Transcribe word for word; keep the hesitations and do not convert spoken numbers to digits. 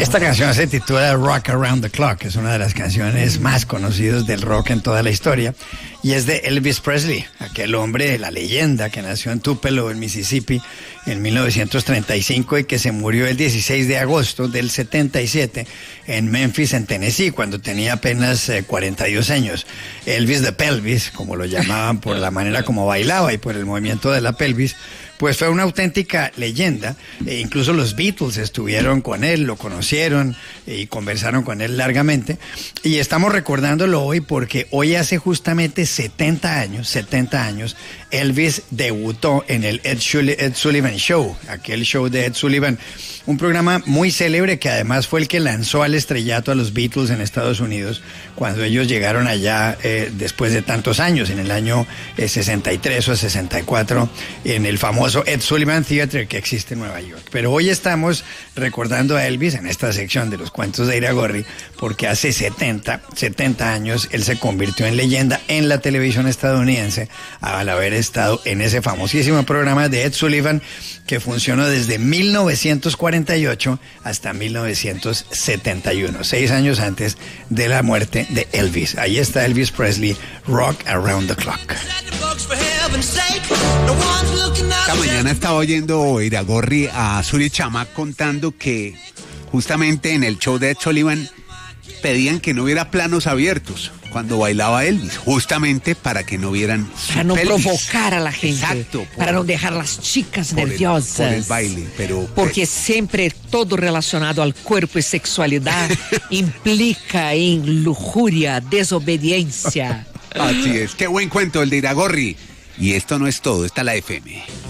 Esta canción se titula Rock Around the Clock, es una de las canciones más conocidas del rock en toda la historia, y es de Elvis Presley, aquel hombre, la leyenda que nació en Tupelo, en Mississippi, en mil novecientos treinta y cinco y que se murió el dieciséis de agosto del setenta y siete en Memphis, en Tennessee, cuando tenía apenas eh, cuarenta y dos años. Elvis the Pelvis, como lo llamaban por la manera como bailaba y por el movimiento de la pelvis, pues fue una auténtica leyenda. E incluso los Beatles estuvieron con él, lo conocieron y conversaron con él largamente. Y estamos recordándolo hoy porque hoy hace justamente setenta años, setenta años, Elvis debutó en el Ed, Shul- Ed Sullivan Show, aquel show de Ed Sullivan, un programa muy célebre que además fue el que lanzó al estrellato a los Beatles en Estados Unidos cuando ellos llegaron allá eh, después de tantos años, en el año eh, sesenta y tres o sesenta y cuatro, en el famoso Ed Sullivan Theater que existe en Nueva York. Pero hoy estamos recordando a Elvis en esta sección de los cuentos de Iragorri porque hace setenta, setenta años él se convirtió en leyenda en la televisión estadounidense al haber estado en ese famosísimo programa de Ed Sullivan que funcionó desde mil novecientos cuarenta y ocho hasta mil novecientos setenta y uno, seis años antes de la muerte de Elvis. Ahí está Elvis Presley, Rock Around the Clock. Esta mañana estaba oyendo Iragorri a Suri Chama contando que justamente en el show de Ed Sullivan pedían que no hubiera planos abiertos cuando bailaba Elvis, justamente para que no vieran su Para no pelvis. provocar a la gente. Exacto, por, para no dejar las chicas por nerviosas. El, por el baile, pero... Porque siempre todo relacionado al cuerpo y sexualidad implica en lujuria, desobediencia. Así es, qué buen cuento el de Iragorri. Y esto no es todo, está la F M.